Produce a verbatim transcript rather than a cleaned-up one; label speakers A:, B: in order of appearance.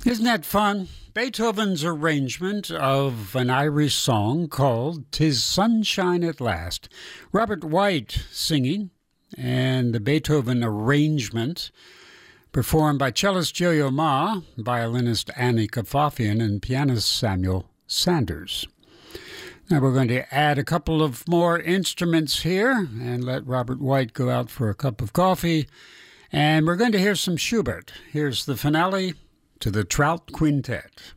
A: Isn't that fun? Beethoven's arrangement of an Irish song called "'Tis Sunshine at Last." Robert White singing, and the Beethoven arrangement performed by cellist Yo-Yo Ma, violinist Annie Kafafian, and pianist Samuel Sanders. Now we're going to add a couple of more instruments here and let Robert White go out for a cup of coffee. And we're going to hear some Schubert. Here's the finale to the Trout Quintet.